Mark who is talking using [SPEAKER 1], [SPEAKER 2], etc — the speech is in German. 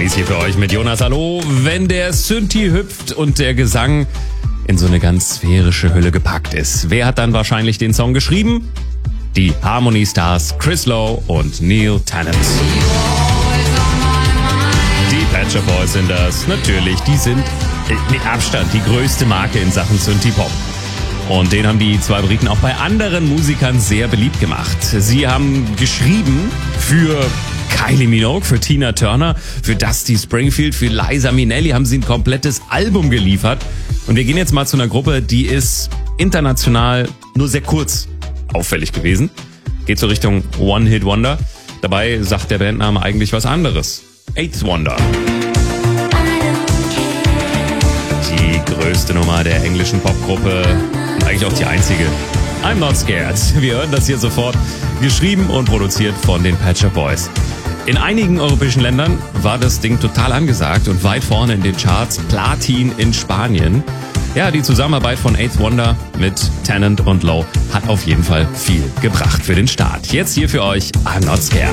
[SPEAKER 1] Alice hier für euch mit Jonas. Hallo. Wenn der Synthi hüpft und der Gesang in so eine ganz sphärische Hülle gepackt ist, wer hat dann wahrscheinlich den Song geschrieben? Die Harmony Stars Chris Lowe und Neil Tennant. Die Pet Shop Boys sind das. Natürlich, die sind mit Abstand die größte Marke in Sachen Synthie-Pop. Und den haben die zwei Briten auch bei anderen Musikern sehr beliebt gemacht. Sie haben geschrieben für Kylie Minogue, für Tina Turner, für Dusty Springfield, für Liza Minnelli haben sie ein komplettes Album geliefert. Und wir gehen jetzt mal zu einer Gruppe, die ist international nur sehr kurz auffällig gewesen. Geht so Richtung One-Hit-Wonder. Dabei sagt der Bandname eigentlich was anderes. Eighth Wonder. Die größte Nummer der englischen Popgruppe und eigentlich auch die einzige. I'm Not Scared. Wir hören das hier sofort. Geschrieben und produziert von den Pet Shop Boys. In einigen europäischen Ländern war das Ding total angesagt und weit vorne in den Charts. Platin in Spanien. Ja, die Zusammenarbeit von Eighth Wonder mit Tennant und Lowe hat auf jeden Fall viel gebracht für den Start. Jetzt hier für euch I'm Not Scared.